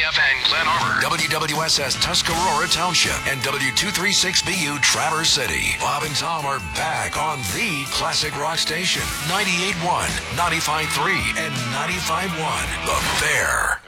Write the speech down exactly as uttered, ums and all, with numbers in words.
F N Glen Arbor, W W S S Tuscarora Township, and W two thirty-six B U Traverse City. Bob and Tom are back on the classic rock station, ninety-eight point one, ninety-five point three, and ninety-five point one. The Bear.